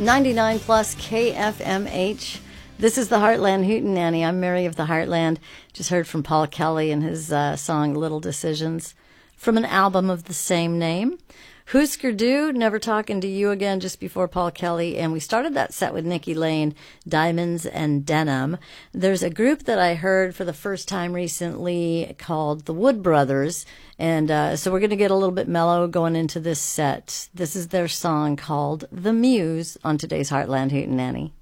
99 plus KFMH. This is the Heartland Hootenanny. I'm Mary of the Heartland. Just heard from Paul Kelly and his song Little Decisions from an album of the same name. Husker Du, Never Talking to You Again, just before Paul Kelly. And we started that set with Nikki Lane, Diamonds and Denim. There's a group that I heard for the first time recently called the Wood Brothers. And so we're going to get a little bit mellow going into this set. This is their song called The Muse on today's Heartland Hootenanny.